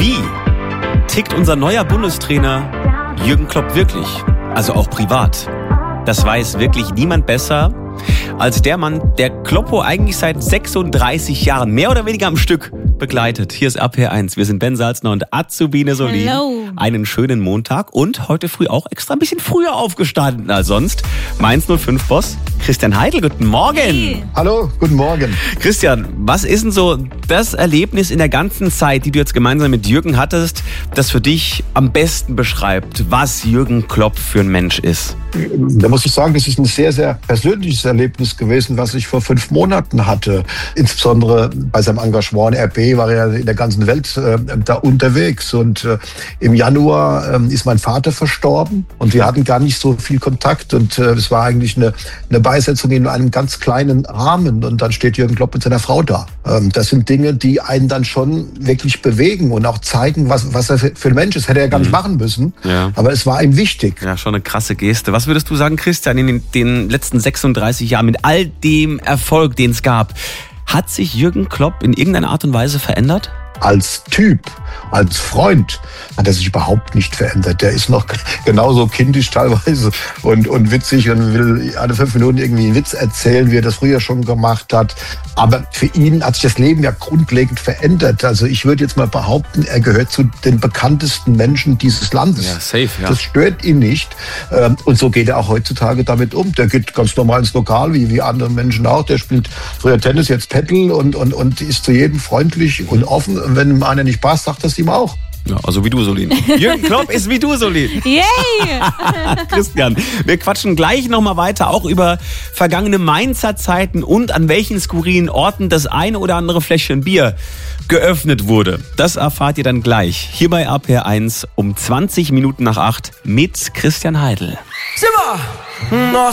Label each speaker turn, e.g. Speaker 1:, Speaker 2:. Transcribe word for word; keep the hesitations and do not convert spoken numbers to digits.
Speaker 1: Wie tickt unser neuer Bundestrainer Jürgen Klopp wirklich? Also auch privat. Das weiß wirklich niemand besser als der Mann, der Kloppo eigentlich seit sechsunddreißig Jahren mehr oder weniger am Stück begleitet. Hier ist R P R eins. Wir sind Ben Salzner und Azubine Solin.
Speaker 2: Hello.
Speaker 1: Einen schönen Montag und heute früh auch extra ein bisschen früher aufgestanden als sonst. Mainz null fünf Boss Christian Heidel, guten Morgen.
Speaker 2: Hey.
Speaker 3: Hallo, guten Morgen.
Speaker 1: Christian, was ist denn so das Erlebnis in der ganzen Zeit, die du jetzt gemeinsam mit Jürgen hattest, das für dich am besten beschreibt, was Jürgen Klopp für ein Mensch ist?
Speaker 3: Da muss ich sagen, das ist ein sehr, sehr persönliches Erlebnis gewesen, was ich vor fünf Monaten hatte. Insbesondere bei seinem Engagement in R B war er in der ganzen Welt äh, da unterwegs. Und äh, im Januar äh, ist mein Vater verstorben und wir hatten gar nicht so viel Kontakt. Und äh, es war eigentlich eine, eine Beisetzung in einem ganz kleinen Rahmen. Und dann steht Jürgen Klopp mit seiner Frau da. Ähm, das sind Dinge, die einen dann schon wirklich bewegen und auch zeigen, was, was er für, für ein Mensch ist. Hätte er gar nicht
Speaker 1: Mhm.
Speaker 3: machen müssen.
Speaker 1: Ja.
Speaker 3: Aber es war ihm wichtig.
Speaker 1: Ja, schon eine krasse Geste. Was würdest du sagen, Christian, in den, den letzten sechsunddreißig Jahren mit all dem Erfolg, den es gab, hat sich Jürgen Klopp in irgendeiner Art und Weise verändert?
Speaker 3: Als Typ, als Freund hat er sich überhaupt nicht verändert. Der ist noch genauso kindisch teilweise und, und witzig und will alle fünf Minuten irgendwie einen Witz erzählen, wie er das früher schon gemacht hat. Aber für ihn hat sich das Leben ja grundlegend verändert. Also ich würde jetzt mal behaupten, er gehört zu den bekanntesten Menschen dieses Landes.
Speaker 1: Ja, safe, ja.
Speaker 3: Das stört ihn nicht. Und so geht er auch heutzutage damit um. Der geht ganz normal ins Lokal, wie, wie andere Menschen auch. Der spielt früher Tennis, jetzt Paddle und, und, und ist zu jedem freundlich und offen. Und wenn ihm einer nicht passt, sagt das ihm auch.
Speaker 1: Ja, also wie du, Solin. Jürgen Klopp ist wie du, Solin.
Speaker 2: Yay!
Speaker 1: Christian, wir quatschen gleich nochmal weiter, auch über vergangene Mainzer Zeiten und an welchen skurrilen Orten das eine oder andere Fläschchen Bier geöffnet wurde. Das erfahrt ihr dann gleich. Hier bei R P R eins um zwanzig Minuten nach acht mit Christian Heidel.
Speaker 4: Simmer!